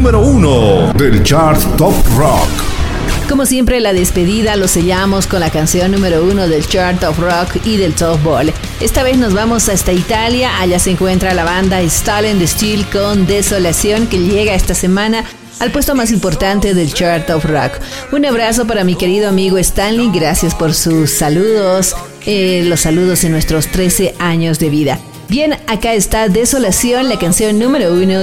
número 1 del chart Top Rock. Como siempre, la despedida lo sellamos con la canción número 1 del Chart of Rock y del Top Ball. Esta vez nos vamos hasta Italia. Allá se encuentra la banda Stalin Steel con Desolación, que llega esta semana al puesto más importante del Chart of Rock. Un abrazo para mi querido amigo Stanley. Gracias por sus saludos, los saludos en nuestros 13 años de vida. Bien, acá está Desolación, la canción número 1